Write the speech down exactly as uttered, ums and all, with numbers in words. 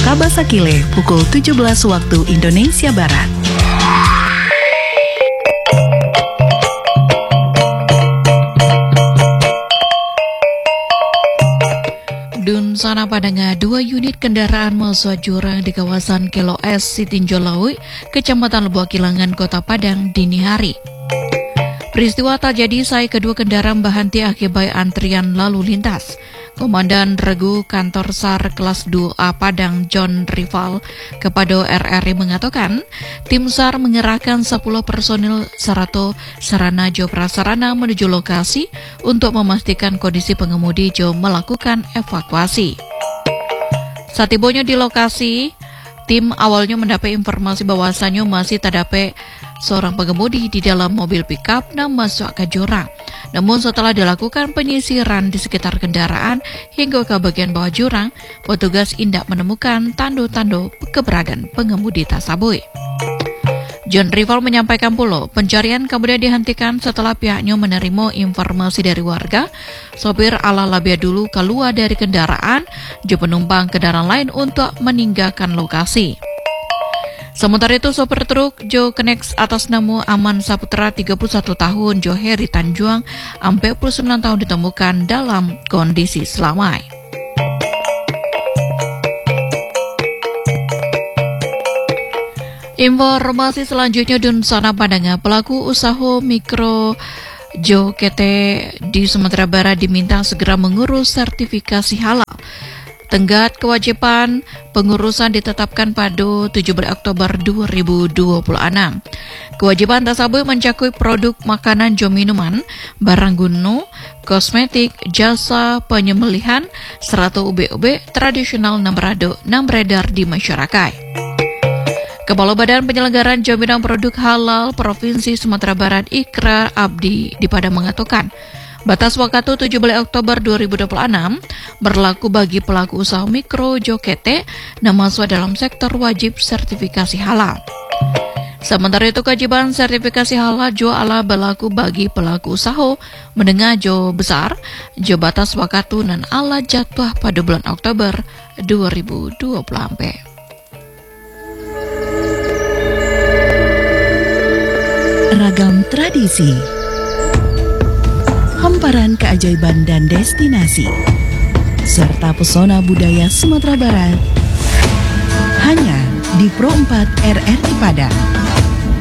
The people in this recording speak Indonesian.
Kabasakile pukul tujuh belas waktu Indonesia Barat. Dun sana padanga dua unit kendaraan masuk jurang di kawasan Kilo S Sitinjo Lawi, Kecamatan Lebuah Kilangan, Kota Padang dini hari. Peristiwa terjadi saat kedua kendaraan berhenti akibat antrian lalu lintas. Komandan Regu Kantor SAR Kelas dua A Padang John Rival kepada R R I mengatakan, tim SAR mengerahkan sepuluh personil serta sarana jo prasarana menuju lokasi untuk memastikan kondisi pengemudi jo melakukan evakuasi. Saat tibanya di lokasi, tim awalnya mendapat informasi bahwasannya masih terdapat seorang pengemudi di dalam mobil pickup yang masuk ke jurang. Namun setelah dilakukan penyisiran di sekitar kendaraan hingga ke bagian bawah jurang, petugas indak menemukan tanda-tanda keberadaan pengemudi tersebut. John Rival menyampaikan pula, pencarian kemudian dihentikan setelah pihaknya menerima informasi dari warga. Sopir ala labia dulu keluar dari kendaraan, jo penumpang kendaraan lain untuk meninggalkan lokasi. Sementara itu, sopir truk Jo Kenex atas nama Aman Saputra tiga puluh satu tahun, Jo Heri Tanjuang empat puluh sembilan tahun ditemukan dalam kondisi selamat. Informasi selanjutnya dun sana padanga pelaku usaha mikro Jo K T di Sumatera Barat diminta segera mengurus sertifikasi halal. Tenggat kewajiban pengurusan ditetapkan pada tujuh belas Oktober dua ribu dua puluh enam. Kewajiban tersebut mencakup produk makanan dan minuman, barang guna, kosmetik, jasa penyembelihan, serta ube-ube tradisional yang beredar di masyarakat. Kepala Badan Penyelenggaraan Jaminan Produk Halal Provinsi Sumatera Barat Ikrar Abdi di Padang mengatakan, batas waktu tujuh belas Oktober dua ribu dua puluh enam berlaku bagi pelaku usaha mikro Jo K T yang masuk dalam sektor wajib sertifikasi halal. Sementara itu, kewajiban sertifikasi halal Jo ala berlaku bagi pelaku usaha menengah Jo besar, Jo batas waktu dan ala jatuh pada bulan Oktober dua ribu dua puluh empat. Ragam tradisi, hamparan keajaiban dan destinasi, serta pesona budaya Sumatera Barat, hanya di Pro empat R R I Padang.